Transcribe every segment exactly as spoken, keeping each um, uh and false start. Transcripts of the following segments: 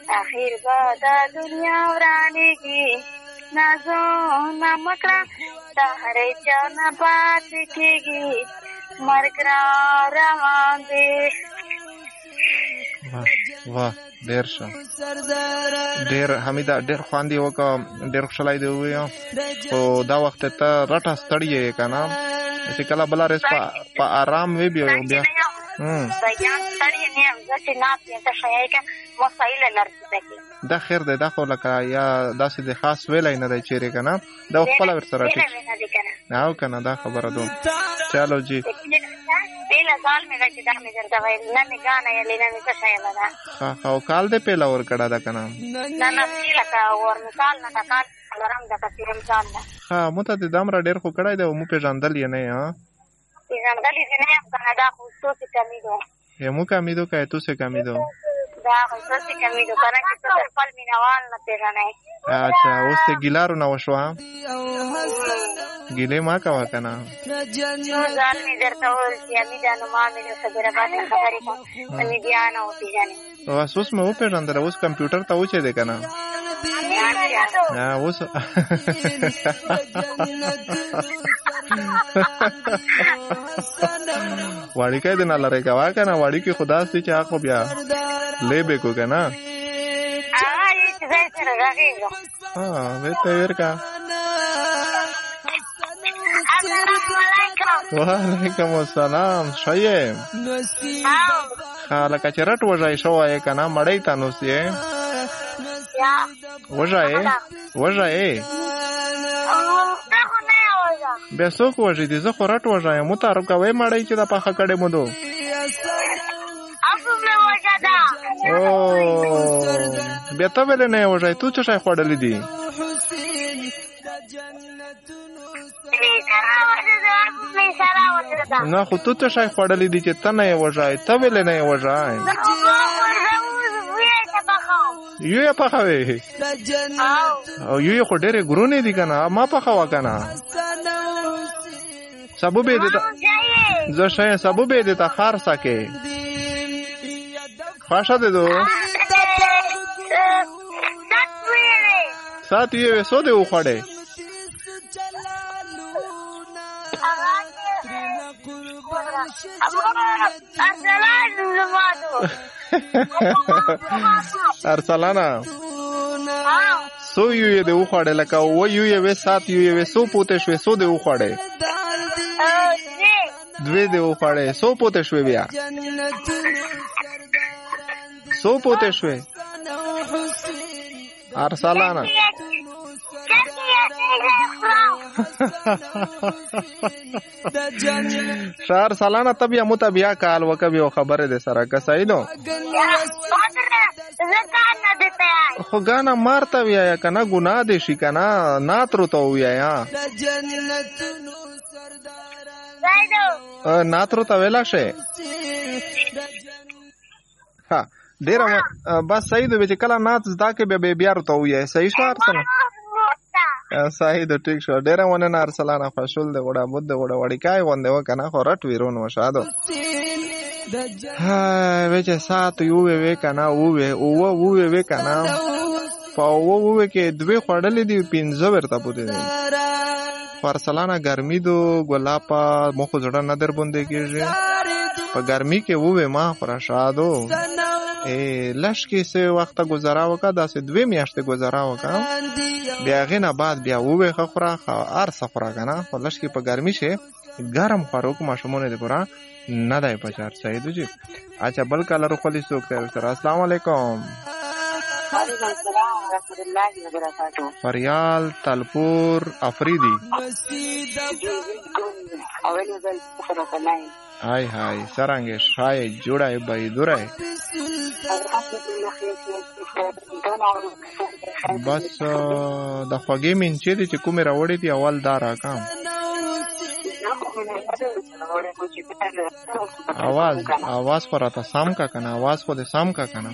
اخیر به د دنیا ورانېږي نازو نمکړه د هرې چا نه پاتې کېږي مرګ را روان دی. واه واه ډېر ښه ډېر حمیده ډېر خوند یې وکړه ډېر خوشحالی دې ووایه خو دا وخت ته رټه ستړی یې که نه چې کله بله ورځ په ارام وي بیا بیا دا خیر دی دا خو لکه یا داسې د خاص ویلی نه دی چیرې که نه دا خپله ورسره ټیک او که نه دا خبره ده چلو جی ښه ښه او کال دې پیله ورکړه ده که نه ښه مو ته دې دمره ډېر خو کړی دی او مو پېژندل یې نه یې پیژندلی دې نه یم که نه دا خو تو سې کمیدو یا مو کمیدو که تو سې کمیدو دا خو تو سې کمیدو که نه چې ته خپل مینهوال نه پېژنئ. اچھا اوس ته ګیلارو نه وشوه ګیلې ما کوه که نه ځان مې درته وویل چې امیده نو ما مې درته بېرباندې خبرې کوم ته مې بیا نه وپېژنې بس اوس مې وپېژندله اوس کمپیوټر ته وچې دی که نه اوس واړیکی دې نه لرې کوه که نه واړیکې خو داسې دي چې هغه خو بیا لیبې کو که نه بېرته ویر که وعلیکم السلام ښه یې ښه لکه چې رټ وږی شوی یې که نه مړی تنوس یې وږی یې وږی یې بیا څوک وږی دي زه خو رټ وږی یم متعارف کوئ مړی چې دا پخه کړې مو دو بیا ته ولې نه یې وږی تو څه شی خوړلی دي نه خو تو څه شی خوړلی دي چې ته نه یې وږی ته ولې نه یې وږی یو یې پخوې او یو یې خو ډېرې ګرونې دي که نه ما پخوه که نه سبو به دې ته زه ښه یم سبو به دې ته خرڅه کې خوښه دې دو سات یې څو دې وخوړې ارسلانه څو یو یې دې وخوړې لکه اووه یو یې وې سات یو یې وې څو پوتې شوې څو دې وخوړې دوې دې وخوړې څو پوتې شوې بیا څو پوتې شوې ارسلانه شهر سالانه ته بیا مو ته بیا کال وکه بیا خبرې دې سره که صحیح نو خو ګانا مارته ویایه که نه ګناه دې شي که نه ناترو ته وویایه ناترو ته ویلا شئ ها ډېره بس صحیح دی چې کله نعت زده کړې بیا بیا ورته ووایه صحیح شو ارسلانه صحیح ده ټیک شو ډېره مننه ارسلانه خوشحال دی غوړه بود دی غوړه وړیکای غوندې وه که نه خو رټ ویرون وه شادو وی چې سات یووې وې که نه اووې اووه اووې وې که نه په اووه اووې کې دوې خوړلې دي پنځه ورته پوتې دي خو ارسلانه ګرمي دو ګلابه مو خو زړه نه در بوندې کېږي په ګرمي کې اووې ما خوره شادو لش کې څه وخته ګزاره وکړه داسې دوې میاشتې ګزاره وکړه بیا هغې نه بعد بیا اووې ښه خوره هر څه خوره که نه خو لش کې په ګرمي شي ګرم خوړو که ماشومونه دې پوره نه دی په چار صحیح دو جی اچھا بل کالر خپلې څوک دی سره السلام علیکم فریال تلپور افریدي های های سرانگه شای جوڑای بای دورای بس د خوږې منچې دي چې کومې راوړې دي اول دا راکام आवाज आवाज पर आता साम का कना आवाज को दे साम का कना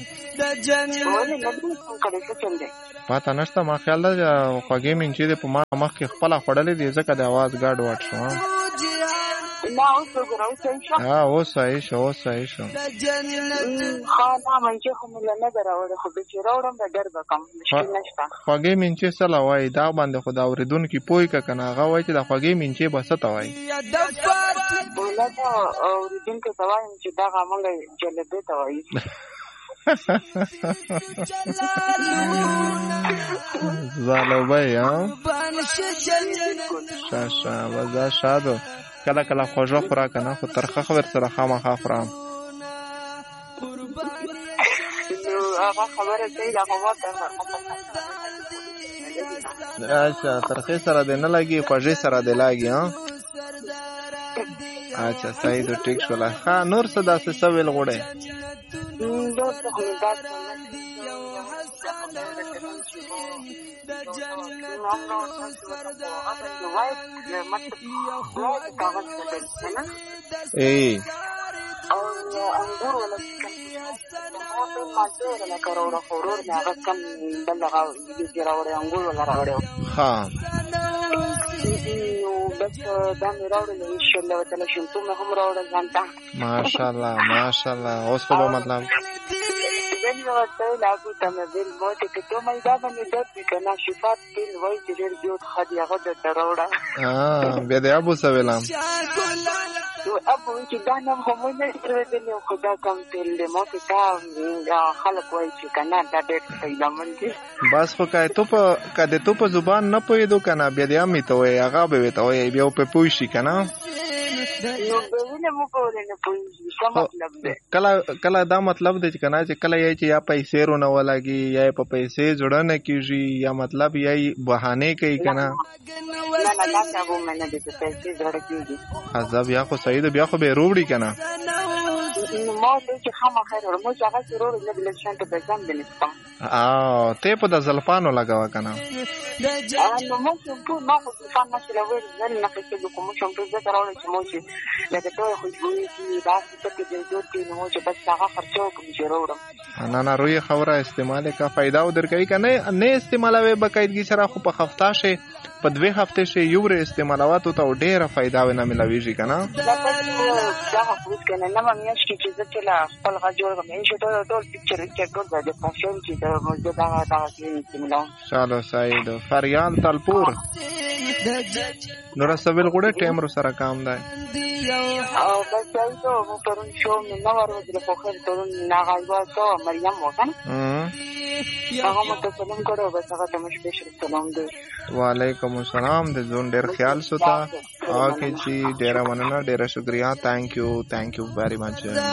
پاته نشته ما خیال ده خوږې منچې دي په ما مخ کې خپله خوړلې دي ځکه د आवाज ګډ وډ شو نه اوس وګوره اوس صحیح شو. ها اوس صحیح شو اوس صحیح شو. ښه نه منچې خو مې له نه ده راوړې خو بیا چې راوړم به ډېر به کم مشکل نشته. خوږې منچې څه له وایي دا باندې خو د اورېدونکي پوه که که نه هغه وایي چې د خوږې منچې به څه ته وایي؟ بوله ته اورېدونکو ته وایم چې دغه موږ جلبې ته وایي. زالوبۍ ها ښه ښه بس دا شادو کله کله خوږه خوره که نه خو ترخه خو ورسره خامخا خورم. نو هغه خبره صحیح ده خو ما ته اچھا ترخې سره دې نه لګي خوږې سره دې لګي ها. اچھا صحیح ده ټیک شوله. ښه نور څه داسې څه ویل غواړې؟ ای ها بس دا مې راوړل انشاءالله وتعالی شمتو مې هم راوړل ځان ته. ماشاءالله ماشاءالله اوس خو به مطلب بل مې ورته ویل هغوی ته مې بل ما ورته که تو مې دا به مې درد وي که نه شفات تېل وایي چې ډېر زیات ښه دي هغه درته راوړه. بیا د ابو څه ویلم؟ ابو وایي چې دا نام خو موږ نه شي اورېدلی خو دا کم تېل دی. ما ورته دا خلک وایي چې که نه دا ډېر فایدهمند دي. بس خو که تو په که د تو په زبان نه پوهېدو که نه بیا د امې ته وایي هغه به ورته وایي بیا پرې پوه شي که نه. نو به ولې موږ به ولې نه پوهېږي څه مطلب دی؟ کله کله دا مطلب دی چې که نه چې کله یې چې یا پیسې رونه ولګي یا یې په پیسې زړه نه کېږي یا مطلب یا یې بهانې کوي که نه. نه نه داسې ابو مې نه دي چې پیسې زړه کېږي. ښه بیا خو صحیح ده بیا خو به یې روړي که نه. ما ورته چې خامخا یې راوړم موږ هغه چې روړو لږ لږ شیان ته پیسې هم دې نشته. او ته په د زلفانو لګوه که نه. نو موږ شمپو ما خو زلفان نه شي راوړی زر نه خېږي خو موږ شمپو ځکه راوړی چې موږ چې لکه ته وایې خوشبویي دي داسې ټکې دې جوړ دي نو موږ چې بس هغه خرچه وکړم چې راوړم. نه نه روی خبره استعمال کا فایده او درکوي که نه نه استعمالوي باقاعدګي سره خو په هفته شي په دوه هفته شي یو ور استعمالواتو ته ډېره فایده ونه ملويږي که نه. دا خو که نه نهمه میاشت کې چې زه چې له خپل غږ جوړ کړم چې ټول ټول پکچر وکچر ټول به د فاشن چې زه دغه دغه کلینیک کې ملوم. چلو صحیح ده. فریال تلپور نو رسول غوړه ټیم رو سره کام دی. او بس ایتو مو پرون شو مې نو ورځ په خیر پرون ناغایوا تو مریم وکړه. هغه مو ته سلام کړو بس هغه ته مې سپیشل سلام دی. وعلیکم السلام د زون ډېر خیال سوتا اوکې جی ډېر مننه ډېر شکریا. تھینک یو تھینک یو ویری مچ.